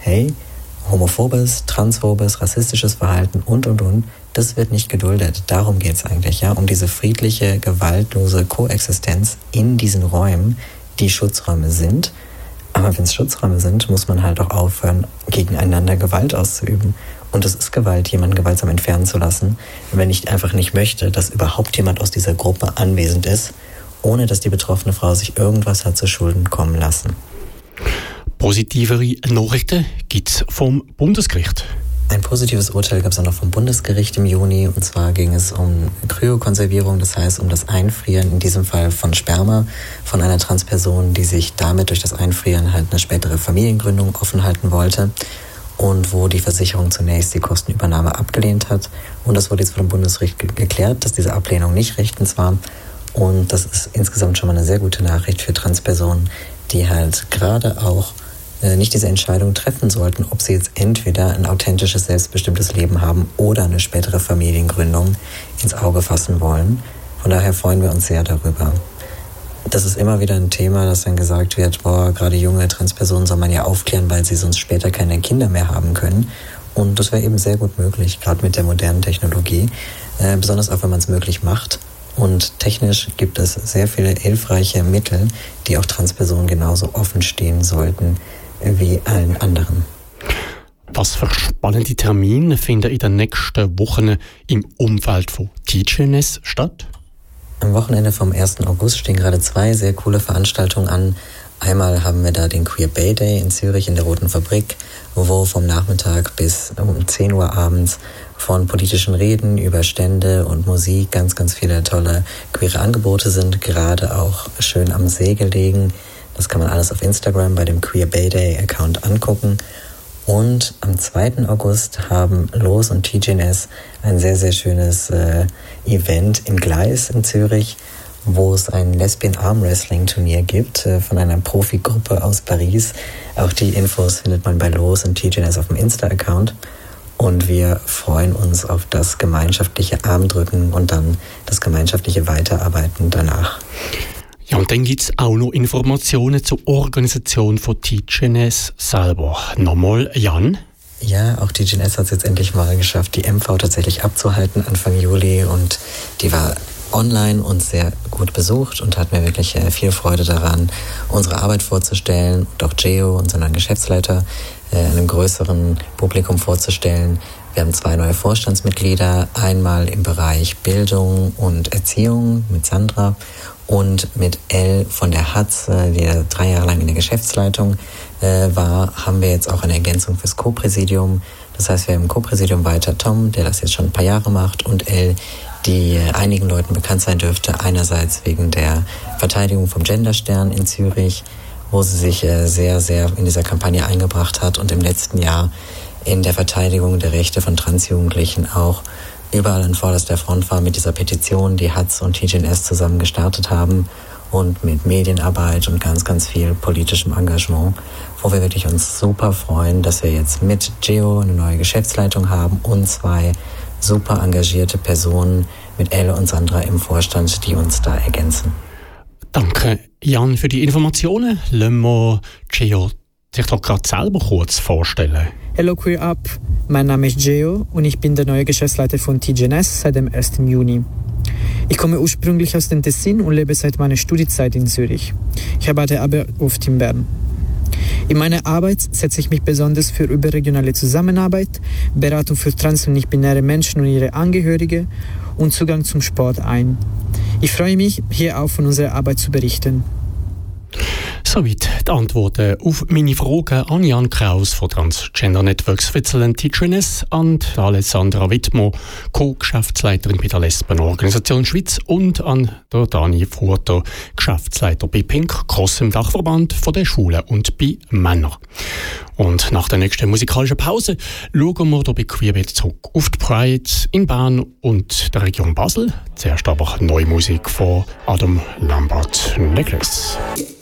hey, homophobes, transphobes, rassistisches Verhalten und, das wird nicht geduldet. Darum geht es eigentlich, ja, um diese friedliche, gewaltlose Koexistenz in diesen Räumen, die Schutzräume sind. Aber wenn es Schutzräume sind, muss man halt auch aufhören, gegeneinander Gewalt auszuüben. Und es ist Gewalt, jemanden gewaltsam entfernen zu lassen, wenn ich einfach nicht möchte, dass überhaupt jemand aus dieser Gruppe anwesend ist, ohne dass die betroffene Frau sich irgendwas hat zu Schulden kommen lassen. Positivere Nachrichten gibt es vom Bundesgericht. Ein positives Urteil gab es auch noch vom Bundesgericht im Juni. Und zwar ging es um Kryokonservierung, das heißt um das Einfrieren, in diesem Fall von Sperma von einer Transperson, die sich damit durch das Einfrieren halt eine spätere Familiengründung offen halten wollte. Und wo die Versicherung zunächst die Kostenübernahme abgelehnt hat. Und das wurde jetzt vom Bundesgericht geklärt, dass diese Ablehnung nicht rechtens war. Und das ist insgesamt schon mal eine sehr gute Nachricht für Transpersonen, die halt gerade auch nicht diese Entscheidung treffen sollten, ob sie jetzt entweder ein authentisches, selbstbestimmtes Leben haben oder eine spätere Familiengründung ins Auge fassen wollen. Von daher freuen wir uns sehr darüber. Das ist immer wieder ein Thema, dass dann gesagt wird, gerade junge Transpersonen soll man ja aufklären, weil sie sonst später keine Kinder mehr haben können. Und das wäre eben sehr gut möglich, gerade mit der modernen Technologie, besonders auch, wenn man es möglich macht. Und technisch gibt es sehr viele hilfreiche Mittel, die auch Transpersonen genauso offen stehen sollten wie allen anderen. Was für spannende Termine finden in den nächsten Wochen im Umfeld von TGNS statt? Am Wochenende vom 1. August stehen gerade 2 sehr coole Veranstaltungen an. Einmal haben wir da den Queer Bay Day in Zürich in der Roten Fabrik, wo vom Nachmittag bis um 10 Uhr abends von politischen Reden über Stände und Musik ganz, ganz viele tolle queere Angebote sind, gerade auch schön am See gelegen. Das kann man alles auf Instagram bei dem Queer Bay Day Account angucken. Und am 2. August haben Los und TGNS ein sehr, sehr schönes Event im Gleis in Zürich, wo es ein Lesbian-Arm-Wrestling-Turnier gibt von einer Profigruppe aus Paris. Auch die Infos findet man bei Los und TGNS auf dem Insta-Account. Und wir freuen uns auf das gemeinschaftliche Armdrücken und dann das gemeinschaftliche Weiterarbeiten danach. Ja, und dann gibt es auch noch Informationen zur Organisation von TGNS selber. Nochmal, Jan? Ja, auch TGNS hat es jetzt endlich mal geschafft, die MV tatsächlich abzuhalten Anfang Juli. Und die war online und sehr gut besucht und hat mir wirklich viel Freude daran, unsere Arbeit vorzustellen und auch Geo, unseren Geschäftsleiter, einem größeren Publikum vorzustellen. Wir haben 2 neue Vorstandsmitglieder, einmal im Bereich Bildung und Erziehung mit Sandra und mit Elle von der Hatz, die 3 Jahre lang in der Geschäftsleitung war, haben wir jetzt auch eine Ergänzung fürs Co-Präsidium. Das heißt, wir haben im Co-Präsidium weiter Tom, der das jetzt schon ein paar Jahre macht, und Elle, die einigen Leuten bekannt sein dürfte, einerseits wegen der Verteidigung vom Genderstern in Zürich, wo sie sich sehr, sehr in dieser Kampagne eingebracht hat und im letzten Jahr in der Verteidigung der Rechte von Transjugendlichen auch überall an vorderster Front war mit dieser Petition, die Hatz und TGNS zusammen gestartet haben, und mit Medienarbeit und ganz, ganz viel politischem Engagement, wo wir wirklich uns super freuen, dass wir jetzt mit Geo eine neue Geschäftsleitung haben und 2 super engagierte Personen mit Elle und Sandra im Vorstand, die uns da ergänzen. Danke, Jan, für die Informationen. Lassen wir Geo sich doch gerade selber kurz vorstellen. Hello Queer Up, mein Name ist Geo und ich bin der neue Geschäftsleiter von TGNS seit dem 1. Juni. Ich komme ursprünglich aus dem Tessin und lebe seit meiner Studienzeit in Zürich. Ich arbeite aber oft in Bern. In meiner Arbeit setze ich mich besonders für überregionale Zusammenarbeit, Beratung für trans- und nicht-binäre Menschen und ihre Angehörige und Zugang zum Sport ein. Ich freue mich, hier auch von unserer Arbeit zu berichten. Soweit die Antworten auf meine Fragen an Jan Kraus von Transgender Networks Switzerland TGNS, an Alessandra Wittmer, Co-Geschäftsleiterin bei der Lesbenorganisation Schweiz, und an der Dani Furter, Geschäftsleiter bei Pink Cross im Dachverband von den Schulen und bei Männern. Und nach der nächsten musikalischen Pause schauen wir hier bei Queerbeat zurück auf die Pride in Bern und der Region Basel. Zuerst aber neue Musik von Adam Lambert Necklace.